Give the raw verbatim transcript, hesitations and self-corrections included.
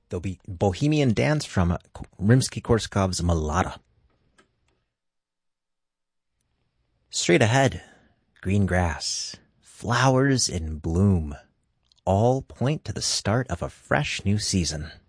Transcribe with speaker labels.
Speaker 1: There'll be Bohemian Dance from Rimsky-Korsakov's Malada. Straight ahead, green grass, flowers in bloom, all point to the start of a fresh new season.